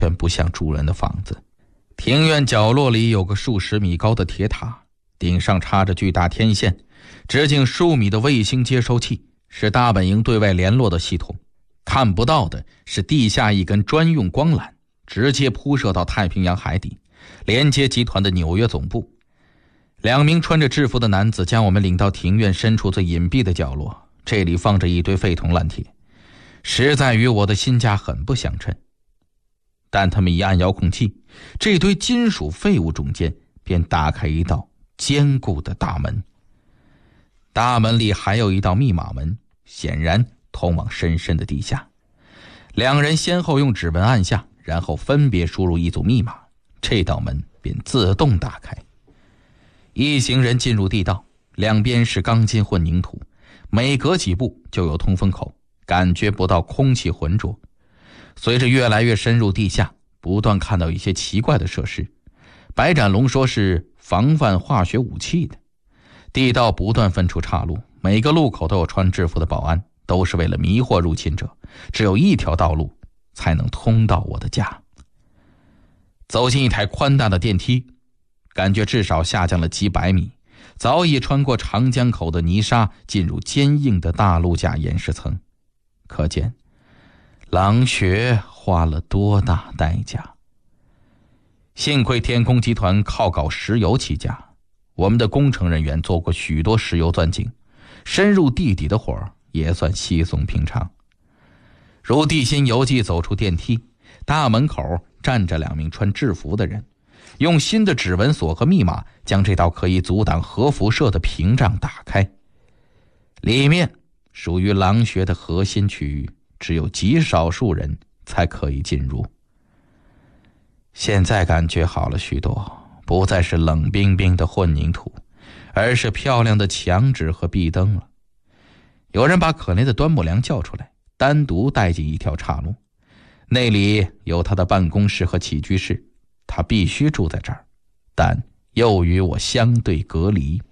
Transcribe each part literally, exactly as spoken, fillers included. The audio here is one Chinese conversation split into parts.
全不像主人的房子。庭院角落里有个数十米高的铁塔，顶上插着巨大天线，直径数米的卫星接收器，是大本营对外联络的系统。看不到的是地下一根专用光缆，直接铺设到太平洋海底，连接集团的纽约总部。两名穿着制服的男子将我们领到庭院深处最隐蔽的角落，这里放着一堆废铜烂铁，实在与我的新家很不相称。但他们一按遥控器，这堆金属废物中间便打开一道坚固的大门。大门里还有一道密码门，显然通往深深的地下。两人先后用指纹按下，然后分别输入一组密码，这道门便自动打开。一行人进入地道，两边是钢筋混凝土，每隔几步就有通风口，感觉不到空气浑浊。随着越来越深入地下，不断看到一些奇怪的设施。白展龙说是防范化学武器的。地道不断分出岔路，每个路口都有穿制服的保安，都是为了迷惑入侵者，只有一条道路才能通到我的家。走进一台宽大的电梯，感觉至少下降了几百米，早已穿过长江口的泥沙，进入坚硬的大陆架岩石层。可见狼穴花了多大代价。幸亏天空集团靠搞石油起家，我们的工程人员做过许多石油钻井，深入地底的活儿也算稀松平常。如地心游记走出电梯，大门口站着两名穿制服的人，用新的指纹锁和密码将这道可以阻挡核辐射的屏障打开。里面属于狼穴的核心区域，只有极少数人才可以进入。现在感觉好了许多，不再是冷冰冰的混凝土，而是漂亮的墙纸和壁灯了。有人把可怜的端木良叫出来，单独带进一条岔路，那里有他的办公室和起居室，他必须住在这儿，但又与我相对隔离。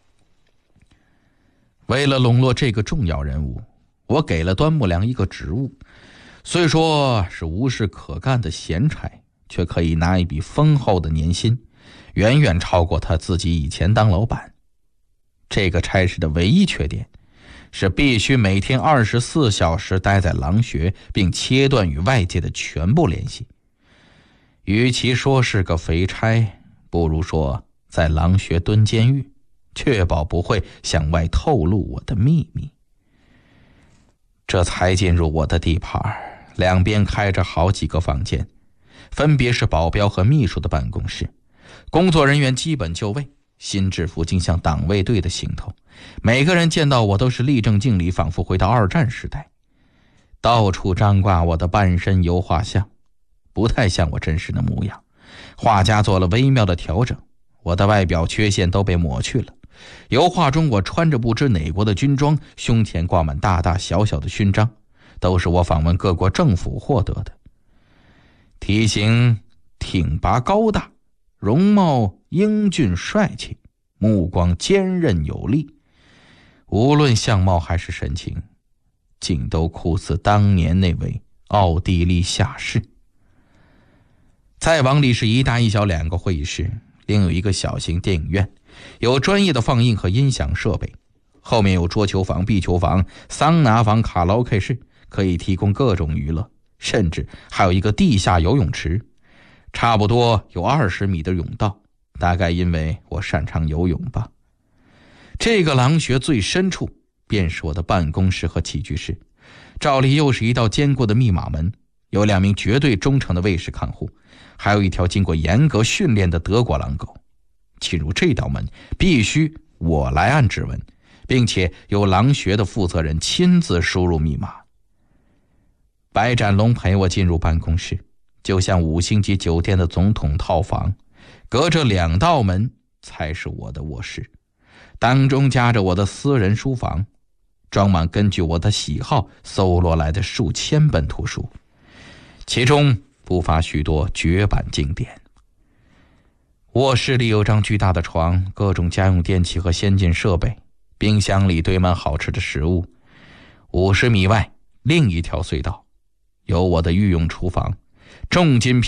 为了笼络这个重要人物，我给了端木良一个职务，虽说是无事可干的闲差，却可以拿一笔丰厚的年薪，远远超过他自己以前当老板。这个差事的唯一缺点是必须每天二十四小时待在狼穴，并切断与外界的全部联系。与其说是个肥差，不如说在狼穴蹲监狱，确保不会向外透露我的秘密。这才进入我的地盘，两边开着好几个房间，分别是保镖和秘书的办公室。工作人员基本就位，新制服竟像党卫队的行头，每个人见到我都是立正敬礼，仿佛回到二战时代。到处张挂我的半身油画像，不太像我真实的模样。画家做了微妙的调整，我的外表缺陷都被抹去了。油画中我穿着不知哪国的军装，胸前挂满大大小小的勋章，都是我访问各国政府获得的。体型挺拔高大，容貌英俊帅气，目光坚韧有力，无论相貌还是神情，竟都酷似当年那位奥地利下士。再往里是一大一小两个会议室，另有一个小型电影院，有专业的放映和音响设备，后面有桌球房、壁球房、桑拿房、卡拉 OK 室，可以提供各种娱乐，甚至还有一个地下游泳池，差不多有二十米的甬道，大概因为我擅长游泳吧。这个狼穴最深处便是我的办公室和起居室，照例又是一道坚固的密码门，有两名绝对忠诚的卫士看护，还有一条经过严格训练的德国狼狗。进入这道门必须我来按指纹，并且由狼穴的负责人亲自输入密码。白展龙陪我进入办公室，就像五星级酒店的总统套房，隔着两道门才是我的卧室，当中夹着我的私人书房，装满根据我的喜好搜罗来的数千本图书，其中不乏许多绝版经典。卧室里有张巨大的床，各种家用电器和先进设备，冰箱里堆满好吃的食物。五十米外另一条隧道有我的御用厨房， 重金